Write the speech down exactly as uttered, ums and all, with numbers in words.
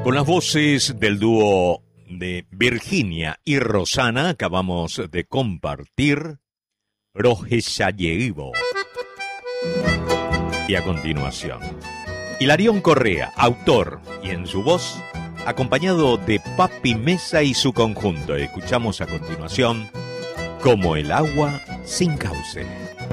Con las voces del dúo de Virginia y Rosana acabamos de compartir Projesayevo. Y a continuación, Hilarión Correa, autor, y en su voz, acompañado de Papi Mesa y su conjunto. Escuchamos a continuación Como el agua sin cauce.